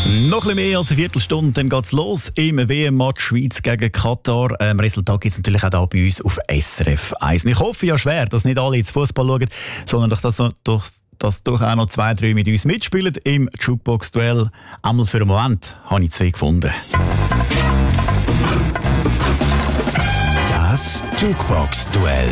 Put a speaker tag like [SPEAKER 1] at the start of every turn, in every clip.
[SPEAKER 1] Noch ein bisschen mehr als eine Viertelstunde, dann geht es los im WM-Match Schweiz gegen Katar. Resultat gibt es natürlich auch hier bei uns auf SRF 1. Ich hoffe ja schwer, dass nicht alle jetzt Fußball schauen, sondern dass doch auch noch 2, 3 mit uns mitspielen im Jukebox-Duell. Einmal für einen Moment habe ich 2 gefunden.
[SPEAKER 2] Das Jukebox-Duell.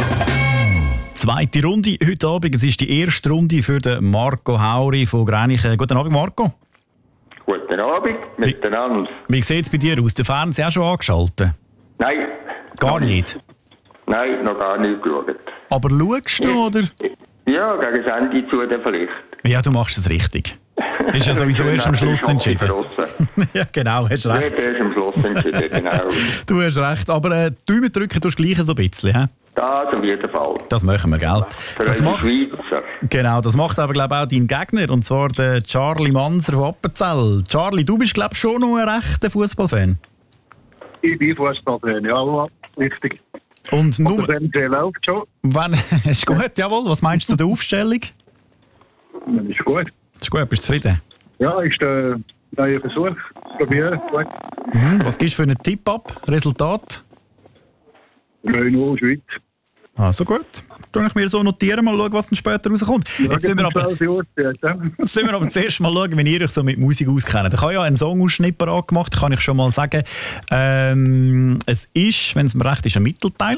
[SPEAKER 1] Zweite Runde heute Abend. Es ist die erste Runde für den Marco Hauri von Gränichen. Guten Abend, Marco.
[SPEAKER 3] Guten Abend miteinander.
[SPEAKER 1] Wie sieht es bei dir aus? Der Fernseher auch schon angeschaltet?
[SPEAKER 3] Nein.
[SPEAKER 1] Gar nicht?
[SPEAKER 3] Nein, noch gar nicht geschaut.
[SPEAKER 1] Aber schaust du, oder?
[SPEAKER 3] Ja, gegen das Ende zu dann vielleicht.
[SPEAKER 1] Ja, du machst es richtig. Ist ja sowieso erst am Schluss entschieden. Ja, genau, hast recht.
[SPEAKER 3] Erst am Schluss entschieden, genau.
[SPEAKER 1] Du hast recht, aber Daumen drücken tust du gleich so ein bisschen, hä?
[SPEAKER 3] Das auf jeden Fall.
[SPEAKER 1] Das machen wir, gell? Das macht,
[SPEAKER 3] Schweizer.
[SPEAKER 1] genau, das macht aber, glaube ich, auch dein Gegner, und zwar der Charlie Manser von Appenzell. Charlie, du bist, glaube ich, schon noch ein rechter Fußballfan.
[SPEAKER 4] Ich bin Fußballfan, ja, richtig.
[SPEAKER 1] Und nur...
[SPEAKER 4] wenn es läuft schon.
[SPEAKER 1] Wenn, ist gut, jawohl. Was meinst du zu der Aufstellung?
[SPEAKER 4] Dann ist gut.
[SPEAKER 1] Ist gut, bist du zufrieden?
[SPEAKER 4] Ja, ist der neue Versuch. Probieren, gut.
[SPEAKER 1] Was gibst du für einen Tipp ab? Resultat?
[SPEAKER 4] 3-0 Schweiz.
[SPEAKER 1] Also gut. Dann ich mir so notieren, mal schauen, was dann später rauskommt. Jetzt müssen wir aber zuerst mal schauen, wenn ihr euch so mit Musik auskennt. Ich habe ja einen Songausschnitt parat gemacht, kann ich schon mal sagen. Es ist, wenn es mir recht ist, ein Mittelteil.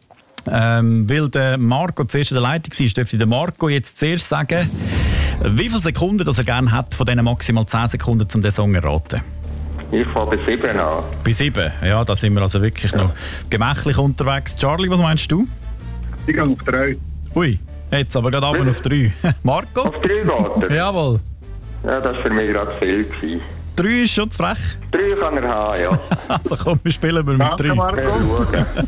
[SPEAKER 1] Weil der Marco zuerst in der Leitung war, dürfte der Marco jetzt zuerst sagen, wie viele Sekunden dass er gerne hat, von diesen maximal 10 Sekunden, um den Song zu erraten.
[SPEAKER 3] Ich fange bei 7 an.
[SPEAKER 1] Bei 7? Ja, da sind wir also wirklich noch gemächlich unterwegs. Charlie, was meinst du?
[SPEAKER 4] Ich gehe auf 3.
[SPEAKER 1] Ui, jetzt aber gerade runter auf 3. Marco?
[SPEAKER 3] Auf 3 geht er?
[SPEAKER 1] Jawohl.
[SPEAKER 3] Ja, das war für mich gerade viel gewesen.
[SPEAKER 1] 3 ist schon zu frech.
[SPEAKER 3] 3 kann er haben, ja.
[SPEAKER 1] Also komm, wir spielen mit 3.
[SPEAKER 4] Danke, Marco.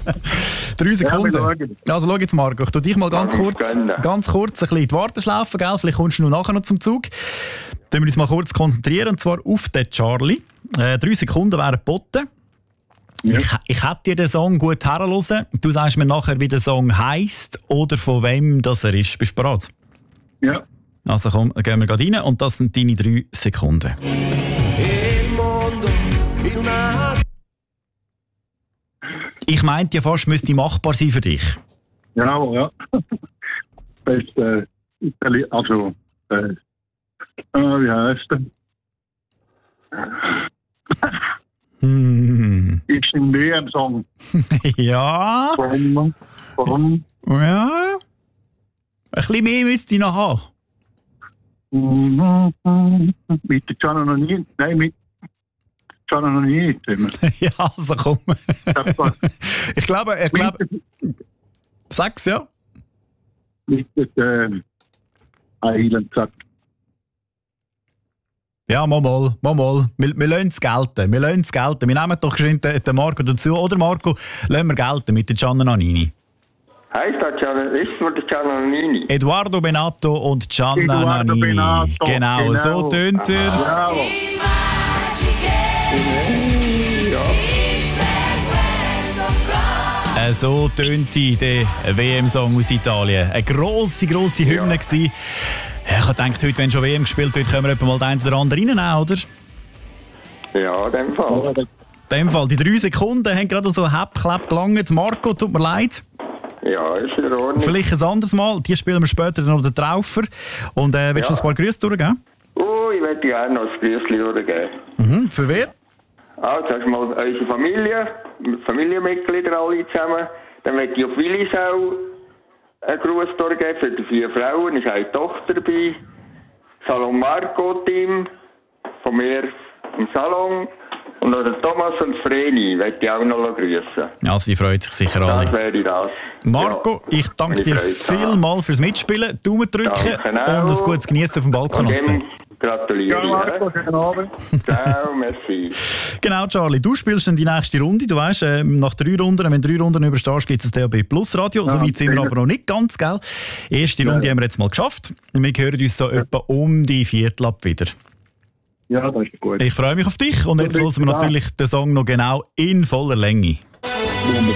[SPEAKER 1] 3 Sekunden.
[SPEAKER 4] Ja,
[SPEAKER 1] Also schau jetzt, Marco, ich tu dich mal ganz kurz ein bisschen in die Warteschlaufe, gell? Vielleicht kommst du nachher noch zum Zug. Dann müssen wir uns mal kurz konzentrieren, und zwar auf den Charlie. 3 Sekunden wären geboten. Ja. Ich hätte dir den Song gut herhören. Du sagst mir nachher, wie der Song heisst oder von wem das er ist. Bist du bereit?
[SPEAKER 4] Ja.
[SPEAKER 1] Also komm, gehen wir gerade rein, und das sind deine 3 Sekunden. Ich meinte ja fast, müsste machbar sein für dich.
[SPEAKER 4] Genau, ja. Das ist, also, wie heißt der? Ist ein WM-Song.
[SPEAKER 1] Ja.
[SPEAKER 4] Warum?
[SPEAKER 1] Ja. Ein bisschen mehr müsste ich noch haben.
[SPEAKER 4] Mit der Gianna noch nie. Nein, mit Gianna noch nie.
[SPEAKER 1] Ja, also komm. Ich glaube. Sag's, ja.
[SPEAKER 4] Mit der Island sagt.
[SPEAKER 1] Ja, mal. Wir lassen es gelten. Wir nehmen doch geschwind den Marco dazu. Oder Marco, lassen wir gelten mit der Gianna Nannini.
[SPEAKER 3] Heißt das der Gianna Nannini?
[SPEAKER 1] Eduardo Benato und Gianna Nannini.
[SPEAKER 4] Benato,
[SPEAKER 1] genau, so tönt er.
[SPEAKER 4] Bravo.
[SPEAKER 1] So tönte der WM-Song aus Italien. Eine grosse Hymne gewesen. Ja, ich habe gedacht, heute, wenn schon WM gespielt wird, können wir etwa mal den einen oder anderen reinnehmen, oder?
[SPEAKER 3] Ja, in dem Fall.
[SPEAKER 1] In dem Fall. Die 3 Sekunden haben gerade so hepp-klapp gelangt. Marco, tut mir leid.
[SPEAKER 3] Ja, ist in Ordnung.
[SPEAKER 1] Vielleicht ein anderes Mal. Die spielen wir später noch den Traufer. Und willst du ein paar Grüße durchgeben?
[SPEAKER 3] Ich würde gerne noch ein Grüßchen durchgeben.
[SPEAKER 1] Für wer?
[SPEAKER 3] Also, erstmal unsere Familienmitglieder alle zusammen. Dann möchte ich auf Willisau einen Gruß durchgeben für die 4 Frauen. Es ist eine Tochter dabei. Salon Marco-Team von mir im Salon. Und noch den Thomas und Vreni möchte ich auch noch grüßen.
[SPEAKER 1] Also, die freut sich sicher alle.
[SPEAKER 3] Das wäre das.
[SPEAKER 1] Marco, ja, ich danke dir vielmals fürs Mitspielen. Daumen drücken und ein gutes Genießen auf dem Balkon.
[SPEAKER 3] Gratuliere.
[SPEAKER 4] Ja, Marco, schönen Abend.
[SPEAKER 3] Ciao, merci.
[SPEAKER 1] Genau, Charlie, du spielst dann die nächste Runde. Du weißt, nach 3 Runden, wenn 3 Runden überstehst, gibt es das DAB Plus Radio. So weit sind wir aber noch nicht ganz, gell? Erste Runde haben wir jetzt mal geschafft. Wir hören uns so etwa um die Viertel ab wieder.
[SPEAKER 4] Ja, das ist gut.
[SPEAKER 1] Ich freue mich auf dich, und jetzt hören wir natürlich den Song noch genau in voller Länge.